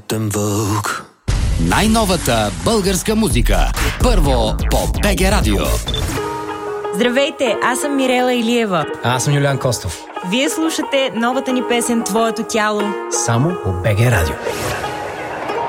Мутен вълк. Най-новата българска музика. Първо по БГ Радио. Здравейте, аз съм Мирела Илиева. Аз съм Юлиан Костов. Вие слушате новата ни песен «Твоето тяло». Само по БГ Радио.